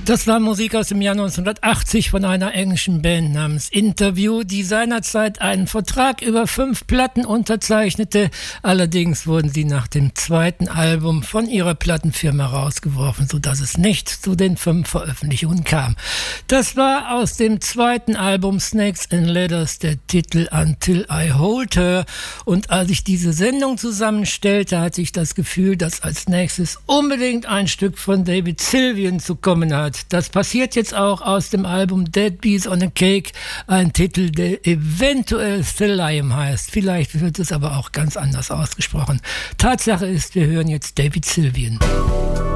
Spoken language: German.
Das war Musik aus dem Jahr 1980 von einer englischen Band namens Interview, die seinerzeit einen Vertrag über 5 Platten unterzeichnete. Allerdings wurden sie nach dem zweiten Album von ihrer Plattenfirma rausgeworfen, sodass es nicht zu den 5 Veröffentlichungen kam. Das war aus dem zweiten Album Snakes and Ladders der Titel Until I Hold Her. Und als ich diese Sendung zusammenstellte, hatte ich das Gefühl, dass als nächstes unbedingt ein Stück von David Sylvian zu kommen hat. Das passiert jetzt auch aus dem Album Dead Bees on a Cake, ein Titel, der eventuell Thelalium heißt. Vielleicht wird es aber auch ganz anders ausgesprochen. Tatsache ist, wir hören jetzt David Sylvian.